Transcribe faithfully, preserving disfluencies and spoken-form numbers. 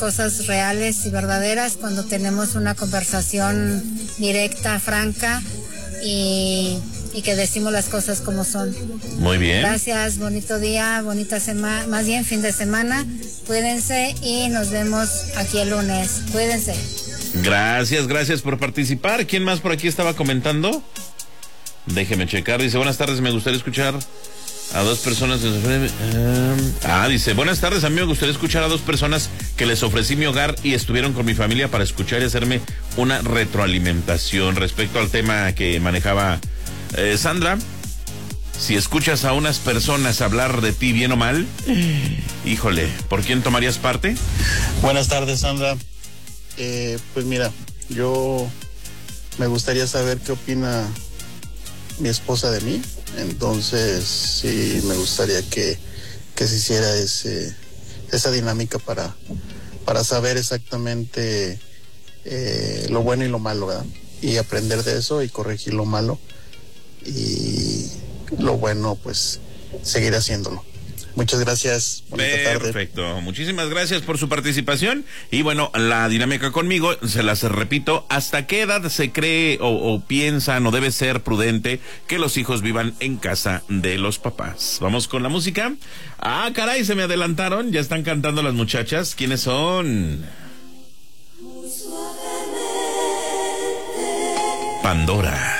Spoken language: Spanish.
cosas reales y verdaderas cuando tenemos una conversación directa, franca y, y que decimos las cosas como son. Muy bien. Gracias, bonito día, bonita semana, más bien fin de semana. Cuídense y nos vemos aquí el lunes. Cuídense. Gracias, gracias por participar. ¿Quién más por aquí estaba comentando? Déjeme checar. Dice, buenas tardes, me gustaría escuchar a dos personas. Ah, dice, buenas tardes, a mí me gustaría escuchar a dos personas que les ofrecí mi hogar y estuvieron con mi familia para escuchar y hacerme una retroalimentación respecto al tema que manejaba eh, Sandra. Si escuchas a unas personas hablar de ti bien o mal, híjole, ¿por quién tomarías parte? Buenas tardes, Sandra. Eh, pues mira, yo me gustaría saber qué opina mi esposa de mí. Entonces sí me gustaría que, que se hiciera ese, esa dinámica para, para saber exactamente eh, lo bueno y lo malo, ¿verdad? Y aprender de eso y corregir lo malo, y lo bueno pues seguir haciéndolo. Muchas gracias. Perfecto. Tarde. Muchísimas gracias por su participación. Y bueno, la dinámica conmigo, se las repito, ¿hasta qué edad se cree o, o piensan o debe ser prudente que los hijos vivan en casa de los papás? Vamos con la música. Ah, caray, se me adelantaron. Ya están cantando las muchachas. ¿Quiénes son? Pandora.